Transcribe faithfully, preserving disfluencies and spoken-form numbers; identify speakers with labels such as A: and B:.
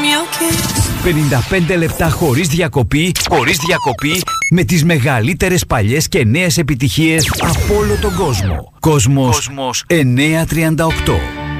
A: πενήντα πέντε λεπτά χωρίς διακοπή, χωρίς διακοπή, με τις μεγαλύτερες παλιές και νέες επιτυχίες από όλο τον κόσμο. Κόσμος, Κόσμος εννιακόσια τριάντα οκτώ.